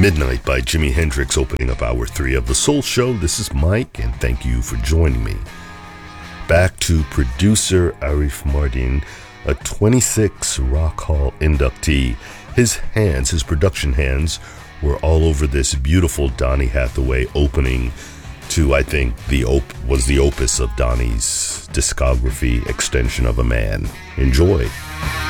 Midnight by Jimi Hendrix opening up hour 3 of The Soul Show. This is Mike, and thank you for joining me. Back to producer Arif Mardin, a 26 Rock Hall inductee. His production hands, were all over this beautiful Donny Hathaway opening to, I think, was the opus of Donny's discography, Extension of a Man. Enjoy.